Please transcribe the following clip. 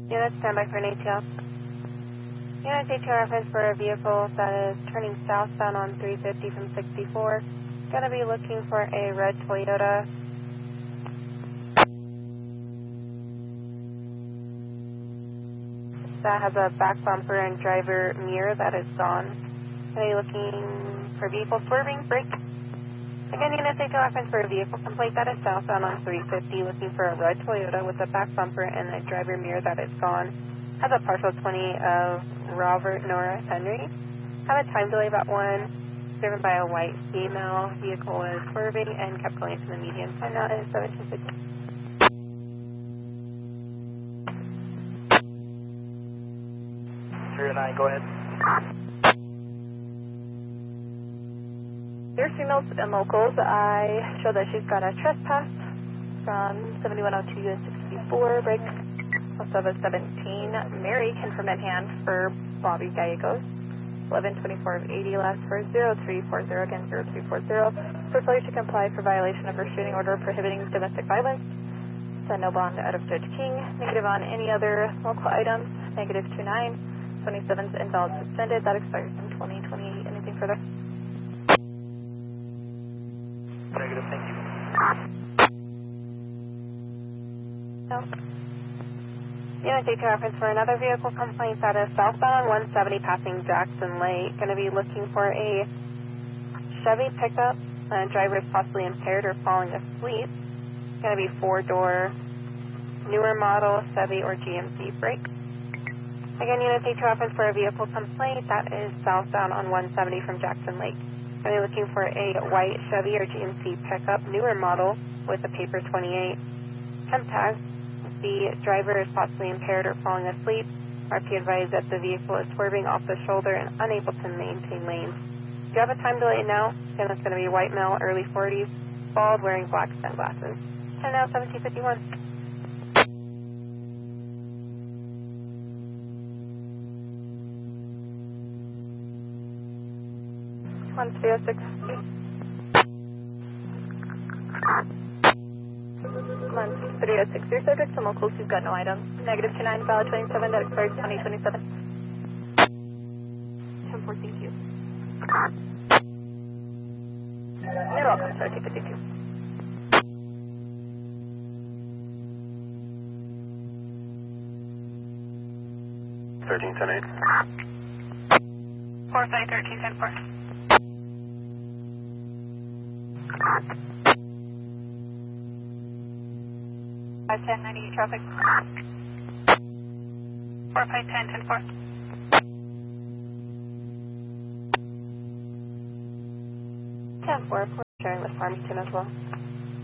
Unit, stand by for an ATL. Unit ATL reference for a vehicle that is turning southbound on 350 from 64. Going to be looking for a red Toyota. That has a back bumper and driver mirror that is gone. Going to be looking for vehicle swerving, brake. Again, Unit ATL reference for a vehicle complete that is southbound on 350, looking for a red Toyota with a back bumper and a driver mirror that is gone. Has a partial 20 of Robert Norris Henry. Have a time delay about 1. Driven by a white female. Vehicle is swerving and kept going to the median. Time now is 1750. Go ahead. Here's females and locals. I show that she's got a trespass from 7102 US 64, break also of a 17. Mary confirm at hand for Bobby Gallegos. 1124 of 80, last for 0340, again 0340. For failure to comply for violation of restraining order prohibiting domestic violence. Send no bond out of Judge King. Negative on any other local items. Negative 29. 27's invalid suspended. That expires in 2028. Anything further? Negative, thank you. No. Unit ATL reference for another vehicle complaint that is southbound on 170 passing Jackson Lake. Going to be looking for a Chevy pickup. Driver is possibly impaired or falling asleep. Going to be 4-door, newer model, Chevy or GMC brake. Again, Unit ATL reference for a vehicle complaint that is southbound on 170 from Jackson Lake. Going to be looking for a white Chevy or GMC pickup, newer model with a paper 28. Temp tag. The driver is possibly impaired or falling asleep. RP advised that the vehicle is swerving off the shoulder and unable to maintain lanes. Do you have a time delay now? Again, that's going to be white male, early 40s, bald, wearing black sunglasses. Time now, 1751. 1306. 1306. Your subject to locals who's got no items. Negative 29, valid 27, that expires 2027. 10-4, thank you. You're welcome, sir. 252. $13.10.8. 451310-4. 510-98 traffic. 4510-10-4. 10-4, sharing with Farmington as well.